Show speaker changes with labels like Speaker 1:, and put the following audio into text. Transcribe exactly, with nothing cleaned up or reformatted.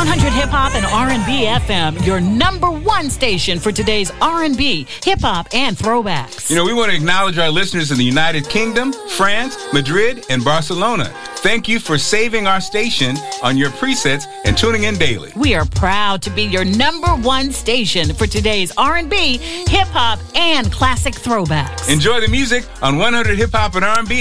Speaker 1: one hundred Hip Hop and R and B F M, your number one station for today's R and B, hip hop, and throwbacks.
Speaker 2: You know, we want to acknowledge our listeners in the United Kingdom, France, Madrid, and Barcelona. Thank you for saving our station on your presets and tuning in daily.
Speaker 1: We are proud to be your number one station for today's R and B, hip hop, and classic throwbacks.
Speaker 2: Enjoy the music on one hundred Hip Hop and R and B